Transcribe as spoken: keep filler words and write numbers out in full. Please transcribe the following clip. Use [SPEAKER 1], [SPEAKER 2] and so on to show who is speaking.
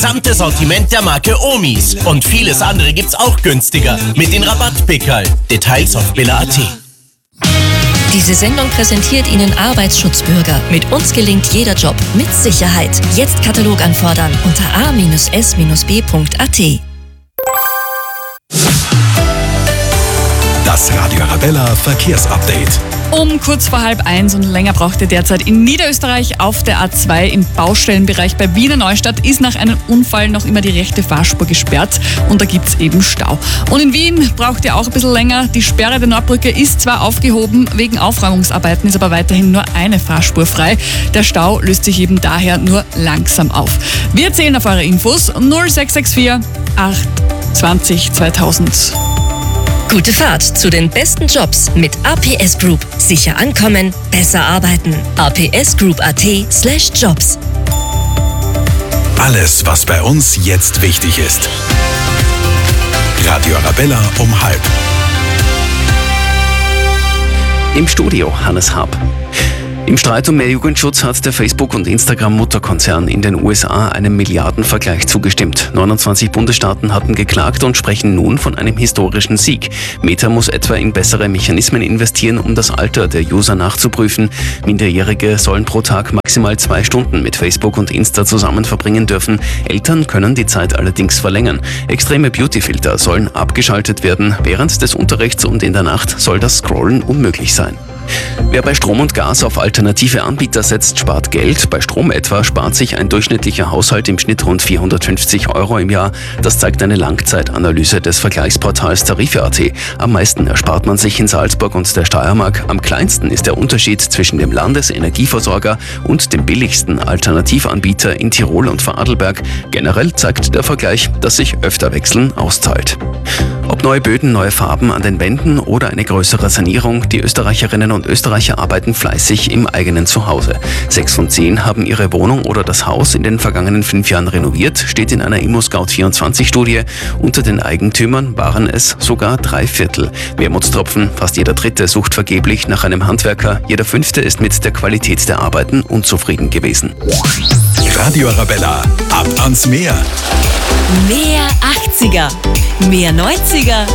[SPEAKER 1] gesamte Sortiment der Marke Omis. Und vieles andere gibt's auch günstiger mit den Rabattpickerl. Details auf billa punkt at.
[SPEAKER 2] Diese Sendung präsentiert Ihnen Arbeitsschutzbürger. Mit uns gelingt jeder Job mit Sicherheit. Jetzt Katalog anfordern unter a s b punkt a t.
[SPEAKER 3] Das Radio Arabella Verkehrsupdate.
[SPEAKER 4] Um kurz vor halb eins und länger braucht ihr derzeit in Niederösterreich auf der A zwei im Baustellenbereich bei Wiener Neustadt ist nach einem Unfall noch immer die rechte Fahrspur gesperrt und da gibt es eben Stau. Und in Wien braucht ihr auch ein bisschen länger. Die Sperre der Nordbrücke ist zwar aufgehoben wegen Aufräumungsarbeiten, ist aber weiterhin nur eine Fahrspur frei. Der Stau löst sich eben daher nur langsam auf. Wir zählen auf eure Infos null sechs sechs vier acht zwanzig zweitausend.
[SPEAKER 2] Gute Fahrt zu den besten Jobs mit A P S Group. Sicher ankommen, besser arbeiten. a p s group punkt a t slash jobs.
[SPEAKER 3] Alles, was bei uns jetzt wichtig ist. Radio Arabella um halb.
[SPEAKER 5] Im Studio Hannes Hab. Im Streit um mehr Jugendschutz hat der Facebook- und Instagram-Mutterkonzern in den U S A einem Milliardenvergleich zugestimmt. neunundzwanzig Bundesstaaten hatten geklagt und sprechen nun von einem historischen Sieg. Meta muss etwa in bessere Mechanismen investieren, um das Alter der User nachzuprüfen. Minderjährige sollen pro Tag maximal zwei Stunden mit Facebook und Insta zusammen verbringen dürfen. Eltern können die Zeit allerdings verlängern. Extreme Beautyfilter sollen abgeschaltet werden. Während des Unterrichts und in der Nacht soll das Scrollen unmöglich sein. Wer bei Strom und Gas auf alternative Anbieter setzt, spart Geld. Bei Strom etwa spart sich ein durchschnittlicher Haushalt im Schnitt rund vierhundertfünfzig Euro im Jahr. Das zeigt eine Langzeitanalyse des Vergleichsportals Tarife punkt a t. Am meisten erspart man sich in Salzburg und der Steiermark. Am kleinsten ist der Unterschied zwischen dem Landesenergieversorger und dem billigsten Alternativanbieter in Tirol und Vorarlberg. Generell zeigt der Vergleich, dass sich öfter wechseln auszahlt. Ob neue Böden, neue Farben an den Wänden oder eine größere Sanierung, die Österreicherinnen und Österreicher arbeiten fleißig im eigenen Zuhause. Sechs von zehn haben ihre Wohnung oder das Haus in den vergangenen fünf Jahren renoviert, steht in einer ImmoScout vierundzwanzig Studie. Unter den Eigentümern waren es sogar drei Viertel. Wermutstropfen, fast jeder Dritte sucht vergeblich nach einem Handwerker, jeder Fünfte ist mit der Qualität der Arbeiten unzufrieden gewesen.
[SPEAKER 3] Radio Arabella, ab ans Meer.
[SPEAKER 2] Mehr achtziger, mehr neunziger,